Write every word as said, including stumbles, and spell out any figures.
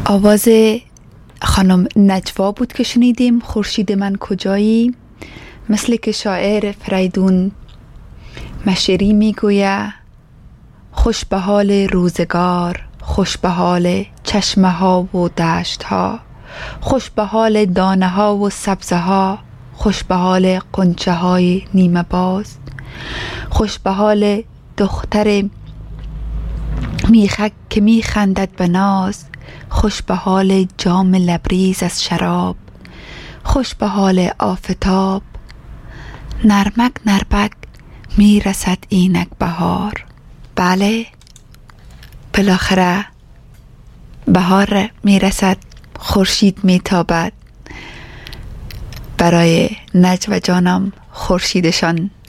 آواز خانم نجوا بود که شنیدیم. خورشید من کجایی؟ مثل که شاعر فریدون مشیری میگوید خوش به حال روزگار، خوش به حال چشمه ها و دشت ها، خوش به حال دانه ها و سبزه ها، خوش به حال قنچه های نیمه باز، خوش به حال دختر میخک که میخندد به ناز، خوش به حال جام لبریز از شراب، خوش به حال آفتاب، نرمک نرمک میرسد اینک بهار. بله، بالاخره بهار میرسد، خورشید میتابد. برای نجوا جانم خورشیدشان